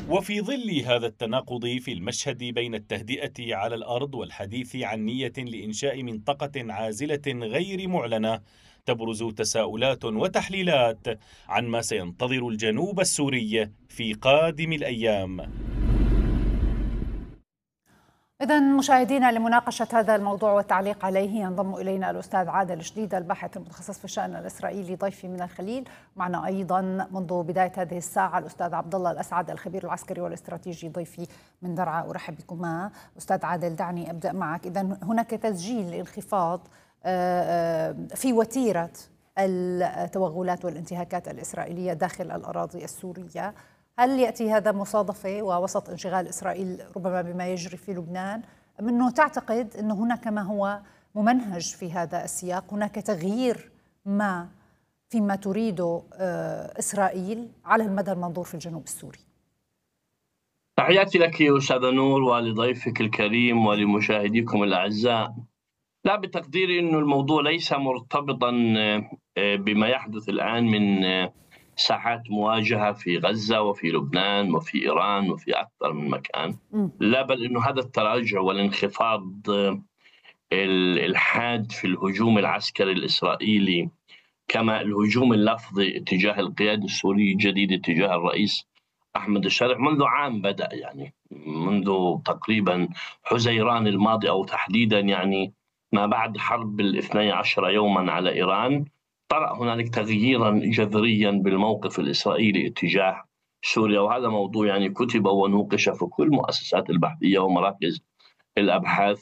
وفي ظل هذا التناقض في المشهد بين التهدئة على الأرض والحديث عن نية لإنشاء منطقة عازلة غير معلنة، تبرز تساؤلات وتحليلات عن ما سينتظر الجنوب السوري في قادم الأيام. إذن مشاهدينا، لمناقشة هذا الموضوع والتعليق عليه ينضم إلينا الأستاذ عادل جديدة، الباحث المتخصص في الشأن الإسرائيلي، ضيفي من الخليل. معنا أيضا منذ بداية هذه الساعة الأستاذ عبد الله الأسعد، الخبير العسكري والاستراتيجي، ضيفي من درعا. أرحب بكما. أستاذ عادل، دعني أبدأ معك. إذن هناك تسجيل انخفاض في وتيرة التوغلات والانتهاكات الإسرائيلية داخل الأراضي السورية. هل يأتي هذا مصادفة ووسط انشغال إسرائيل ربما بما يجري في لبنان، أم أنه تعتقد أن هناك ما هو ممنهج في هذا السياق، هناك تغيير ما فيما تريده إسرائيل على المدى المنظور في الجنوب السوري؟ تحياتي لك أستاذة نور ولضيفك الكريم ولمشاهديكم الأعزاء. لا، بتقديري أن الموضوع ليس مرتبطا بما يحدث الآن من ساحات مواجهة في غزة وفي لبنان وفي إيران وفي أكثر من مكان. لا، بل أنه هذا التراجع والانخفاض الحاد في الهجوم العسكري الإسرائيلي، كما الهجوم اللفظي تجاه القيادة السورية الجديدة تجاه الرئيس أحمد الشرع منذ عام بدأ، يعني منذ تقريبا حزيران الماضي، أو تحديدا يعني ما بعد حرب 12 يوما على إيران، طرأ هنالك تغييرا جذريا بالموقف الإسرائيلي اتجاه سوريا. وهذا موضوع يعني كتب ونوقش في كل المؤسسات البحثية ومراكز الأبحاث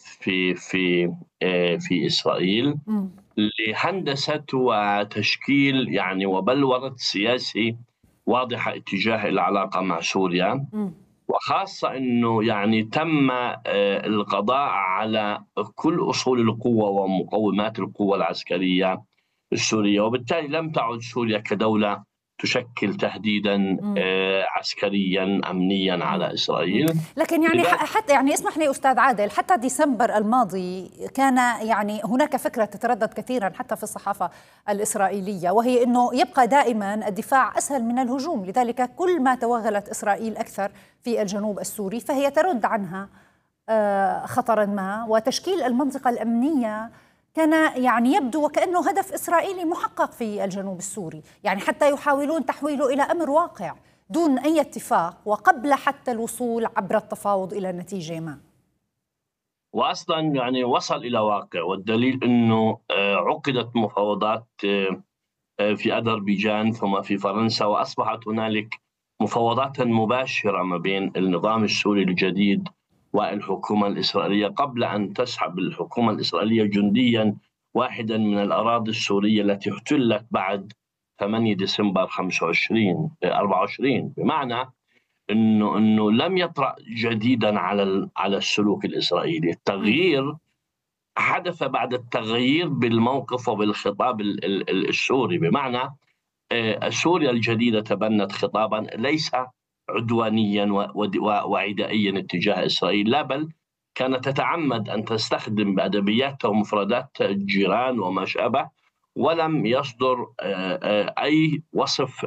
في إسرائيل لهندسة وتشكيل يعني وبلورة سياسي واضحة اتجاه العلاقة مع سوريا، وخاصة أنه يعني تم القضاء على كل أصول القوة ومقومات القوة العسكرية السورية، وبالتالي لم تعد سوريا كدولة تشكل تهديدا عسكريا أمنيا على إسرائيل. لكن يعني حتى يعني اسمح لي أستاذ عادل، حتى ديسمبر الماضي كان يعني هناك فكرة تتردد كثيرا حتى في الصحافة الإسرائيلية، وهي أنه يبقى دائما الدفاع أسهل من الهجوم، لذلك كل ما توغلت إسرائيل أكثر في الجنوب السوري فهي ترد عنها خطرا ما، وتشكيل المنطقة الأمنية كان يعني يبدو وكأنه هدف إسرائيلي محقق في الجنوب السوري، يعني حتى يحاولون تحويله إلى أمر واقع دون أي اتفاق وقبل حتى الوصول عبر التفاوض إلى نتيجة ما. وأصلا يعني وصل إلى واقع، والدليل أنه عقدت مفاوضات في أذربيجان ثم في فرنسا، وأصبحت هنالك مفاوضات مباشرة ما بين النظام السوري الجديد والحكومة الإسرائيلية قبل أن تسحب الحكومة الإسرائيلية جنديا واحدا من الأراضي السورية التي احتلت بعد 8 ديسمبر 24، بمعنى أنه لم يطرأ جديدا على السلوك الإسرائيلي. التغيير حدث بعد التغيير بالموقف وبالخطاب السوري، بمعنى سوريا الجديدة تبنت خطابا ليس عدوانيا وعدائيا اتجاه إسرائيل، لا بل كانت تتعمد أن تستخدم بأدبيات ومفردات الجيران وما شابه، ولم يصدر أي وصف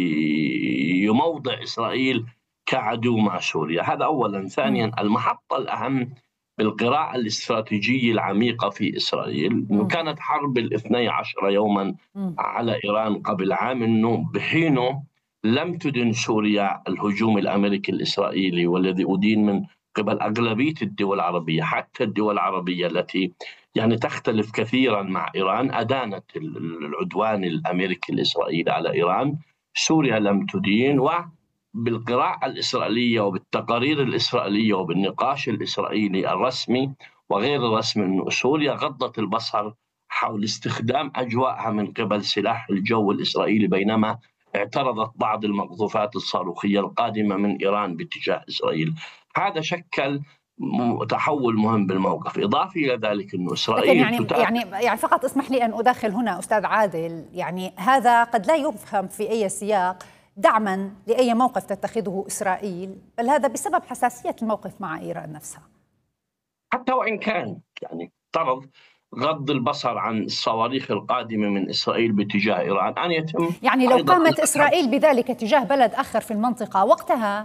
يموضع إسرائيل كعدو مع سوريا. هذا أولا. ثانيا، المحطة الأهم بالقراءة الاستراتيجية العميقة في إسرائيل أنه كانت حرب 12 يوما على إيران قبل عام، أنه بحينه لم تدن سوريا الهجوم الأمريكي الإسرائيلي والذي أدين من قبل أغلبية الدول العربية، حتى الدول العربية التي يعني تختلف كثيرا مع إيران أدانت العدوان الأمريكي الإسرائيلي على إيران. سوريا لم تدين، وبالقراءة الإسرائيلية وبالتقارير الإسرائيلية وبالنقاش الإسرائيلي الرسمي وغير الرسمي أن سوريا غضت البصر حول استخدام أجواءها من قبل سلاح الجو الإسرائيلي، بينما اعترضت بعض المقذوفات الصاروخية القادمة من إيران باتجاه إسرائيل. هذا شكل تحول مهم بالموقف. إضافي إلى ذلك أنه إسرائيل يعني فقط اسمح لي أن أداخل هنا أستاذ عادل، يعني هذا قد لا يفهم في أي سياق دعما لأي موقف تتخذه إسرائيل، بل هذا بسبب حساسية الموقف مع إيران نفسها. حتى وإن كان يعني طرد غض البصر عن الصواريخ القادمة من إسرائيل باتجاه إيران أن يتم، يعني لو قامت إسرائيل بذلك تجاه بلد آخر في المنطقة وقتها